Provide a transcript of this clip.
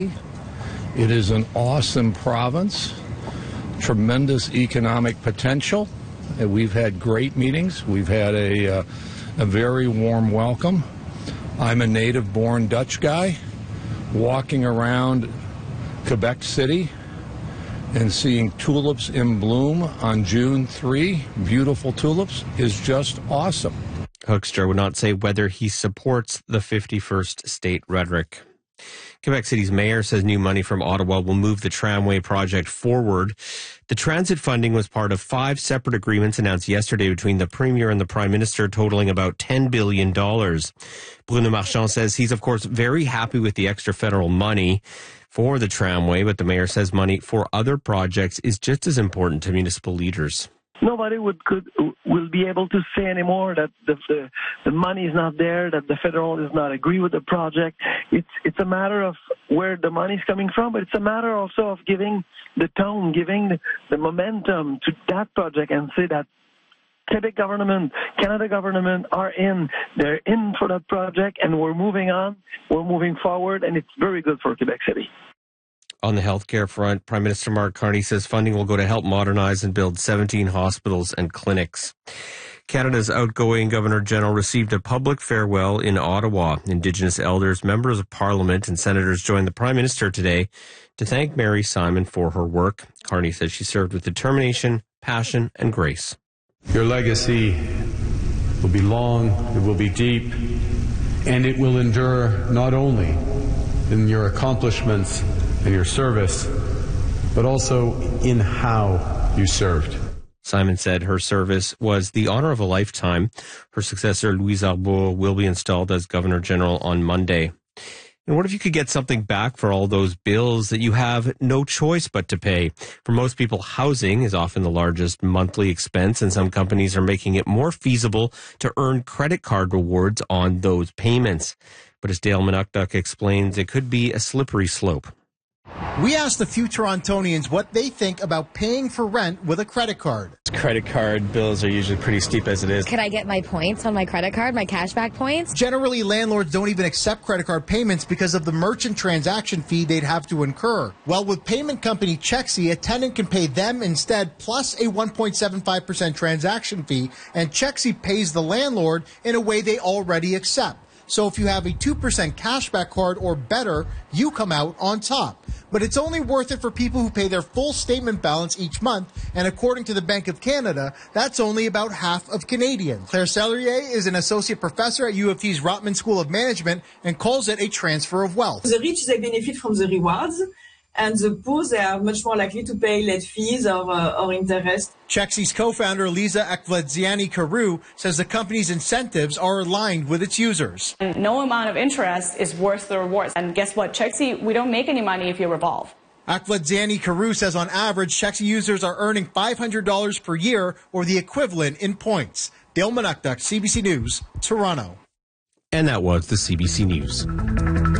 It is an awesome province, tremendous economic potential. We've had great meetings. We've had a very warm welcome. I'm a native-born Dutch guy walking around Quebec City and seeing tulips in bloom on June 3, beautiful tulips, is just awesome. Hoekstra would not say whether he supports the 51st state rhetoric. Quebec City's mayor says new money from Ottawa will move the tramway project forward. The transit funding was part of 5 separate agreements announced yesterday between the Premier and the Prime Minister, totaling about $10 billion. Bruno Marchand says he's, of course, very happy with the extra federal money for the tramway, but the mayor says money for other projects is just as important to municipal leaders. Nobody will be able to say anymore that the money is not there, that the federal does not agree with the project. It's a matter of where the money is coming from, but it's a matter also of giving the tone, giving the momentum to that project and say that Quebec government, Canada government are in. They're in for that project, and we're moving on. We're moving forward, and it's very good for Quebec City. On the healthcare front, Prime Minister Mark Carney says funding will go to help modernize and build 17 hospitals and clinics. Canada's outgoing Governor-General received a public farewell in Ottawa. Indigenous elders, members of Parliament, and senators joined the Prime Minister today to thank Mary Simon for her work. Carney says she served with determination, passion, and grace. Your legacy will be long, it will be deep, and it will endure not only in your accomplishments and your service, but also in how you served. Simon said her service was the honor of a lifetime. Her successor, Louise Arbour, will be installed as Governor-General on Monday. And what if you could get something back for all those bills that you have no choice but to pay? For most people, housing is often the largest monthly expense, and some companies are making it more feasible to earn credit card rewards on those payments. But as Dale Manukduk explains, it could be a slippery slope. We asked the few Torontonians what they think about paying for rent with a credit card. Credit card bills are usually pretty steep as it is. Could I get my points on my credit card, my cashback points? Generally, landlords don't even accept credit card payments because of the merchant transaction fee they'd have to incur. Well, with payment company Chexi, a tenant can pay them instead plus a 1.75% transaction fee, and Chexi pays the landlord in a way they already accept. So if you have a 2% cashback card or better, you come out on top. But it's only worth it for people who pay their full statement balance each month, and according to the Bank of Canada, that's only about half of Canadians. Claire Sellerier is an associate professor at U of T's Rotman School of Management and calls it a transfer of wealth. The rich, they benefit from the rewards, and the poor, they are much more likely to pay late fees or interest. Chexi's co-founder, Lisa Akvadziani-Carew, says the company's incentives are aligned with its users. No amount of interest is worth the rewards. And guess what? Chexi, we don't make any money if you revolve. Akvadziani-Carew says on average, Chexi users are earning $500 per year or the equivalent in points. Dale Manukduk, CBC News, Toronto. And that was the CBC News.